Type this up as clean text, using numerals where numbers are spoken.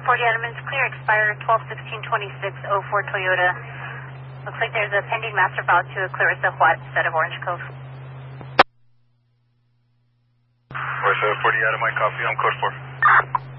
40 Adams clear, expired 12/16/26, 04 Toyota. Looks like there's a pending master file to a Clarissa Huat set of Orange Cove. Clarissa 40 Adam, I copy. I'm code 4.